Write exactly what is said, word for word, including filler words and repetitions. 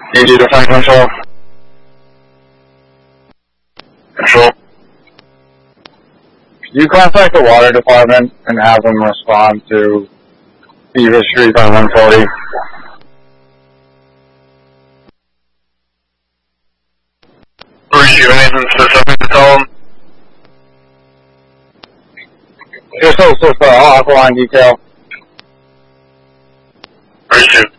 Easy to find control. Control. You contact the water department and have them respond to Beaver Street on one forty. Were you anything specific to tell them? Just so, so, so, I'll have line detail. Where you?